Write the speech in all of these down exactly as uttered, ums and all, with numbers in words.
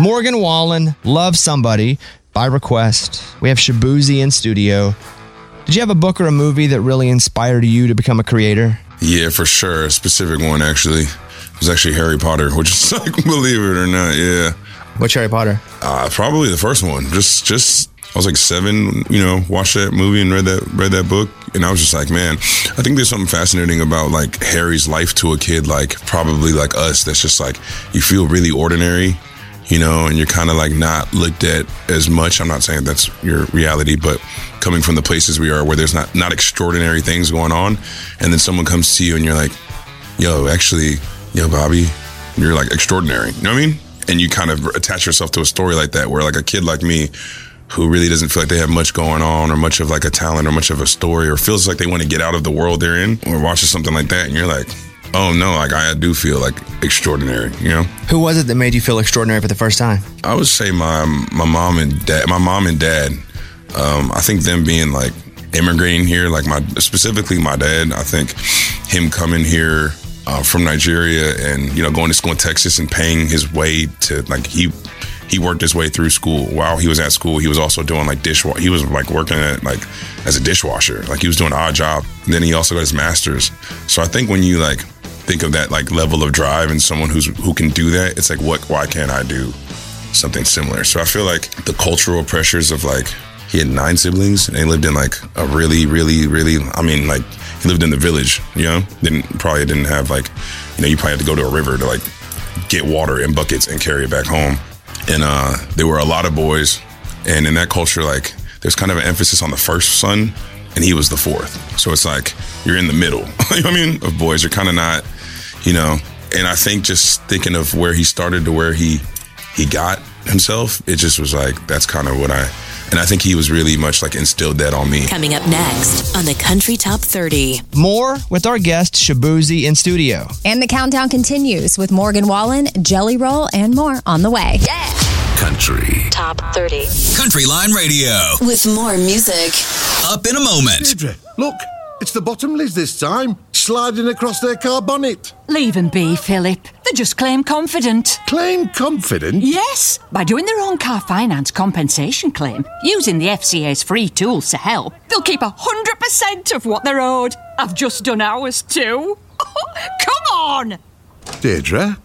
Morgan Wallen, Love Somebody, by request. We have Shaboozey in studio. Did you have a book or a movie that really inspired you to become a creator? Yeah, for sure. A specific one, actually. It was actually Harry Potter, which is like, believe it or not, yeah. Which Harry Potter? Uh, probably the first one. Just, just, I was like seven, you know, watched that movie and read that, read that book. And I was just like, man, I think there's something fascinating about like Harry's life to a kid, like probably like us, that's just like, you feel really ordinary, you know, and you're kind of like not looked at as much. I'm not saying that's your reality, but coming from the places we are where there's not, not extraordinary things going on. And then someone comes to you and you're like, yo, actually, yo, Bobby, you're like extraordinary. You know what I mean? And you kind of attach yourself to a story like that, where like a kid like me who really doesn't feel like they have much going on or much of like a talent or much of a story or feels like they want to get out of the world they're in, or watches something like that and you're like, oh no, like I do feel like extraordinary, you know? Who was it that made you feel extraordinary for the first time? I would say my my mom and dad, my mom and dad. Um, I think them being like immigrating here, like my, specifically my dad, I think him coming here Uh, from Nigeria and, you know, going to school in Texas and paying his way to, like, he he worked his way through school. While he was at school, he was also doing, like, dishwasher. He was, like, working at, like, as a dishwasher. Like, he was doing an odd job. And then he also got his master's. So I think when you, like, think of that, like, level of drive and someone who's who can do that, it's like, what? Why can't I do something similar? So I feel like the cultural pressures of, like, he had nine siblings and they lived in, like, a really, really, really, I mean, like, he lived in the village, you know, didn't probably didn't have like, you know, you probably had to go to a river to like get water in buckets and carry it back home. And uh, there were a lot of boys. And in that culture, like there's kind of an emphasis on the first son and he was the fourth. So it's like you're in the middle, you know what I mean, of boys. You're kind of not, you know, and I think just thinking of where he started to where he he got himself, it just was like, that's kind of what I, and I think he was really much like instilled that on me. Coming up next on the Country Top thirty. More with our guest, Shaboozey, in studio. And the countdown continues with Morgan Wallen, Jelly Roll, and more on the way. Yeah. Country Top thirty. Country Line Radio. With more music. Up in a moment. Deirdre, look, it's the Bottomleys this time, sliding across their car bonnet. Leave them be, Philip. They just claim confident. Claim confident? Yes, by doing their own car finance compensation claim, using the F C A's free tools to help, they'll keep one hundred percent of what they're owed. I've just done ours too. Come on! Deirdre?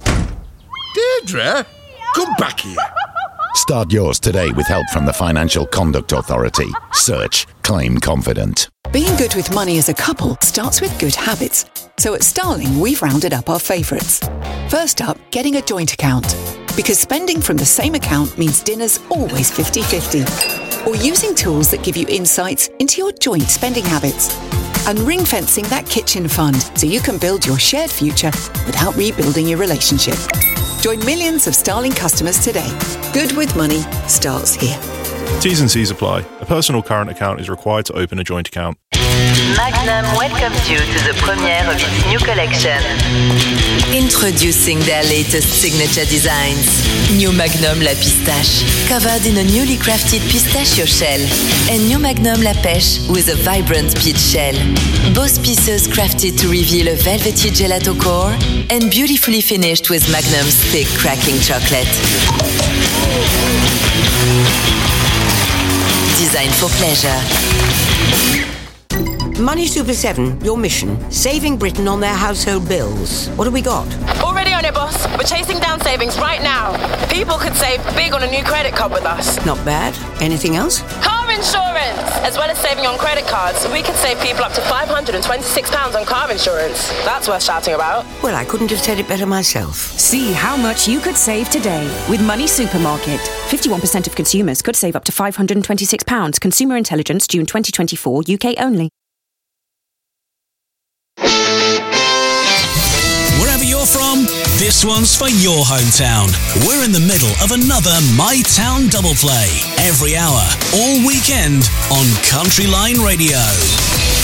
Deirdre? Come back here. Start yours today with help from the Financial Conduct Authority. Search Claim Confident. Being good with money as a couple starts with good habits. So at Starling, we've rounded up our favourites. First up, getting a joint account. Because spending from the same account means dinner's always fifty-fifty. Or using tools that give you insights into your joint spending habits. And ring-fencing that kitchen fund so you can build your shared future without rebuilding your relationship. Join millions of Starling customers today. Good with money starts here. T's and C's apply. A personal current account is required to open a joint account. Magnum welcomes you to the premiere of its new collection. Introducing their latest signature designs. New Magnum La Pistache, covered in a newly crafted pistachio shell. And New Magnum La Pêche with a vibrant peach shell. Both pieces crafted to reveal a velvety gelato core and beautifully finished with Magnum's thick cracking chocolate. Designed for pleasure. Money Super seven, your mission, saving Britain on their household bills. What have we got? Already on it, boss. We're chasing down savings right now. People could save big on a new credit card with us. Not bad. Anything else? Car insurance! As well as saving on credit cards, we could save people up to five hundred twenty-six pounds on car insurance. That's worth shouting about. Well, I couldn't have said it better myself. See how much you could save today with Money Supermarket. fifty-one percent of consumers could save up to five hundred twenty-six pounds. Consumer Intelligence, June twenty twenty-four, U K only. Wherever you're from, this one's for your hometown. We're in the middle of another My Town double play. Every hour, all weekend on Country Line Radio.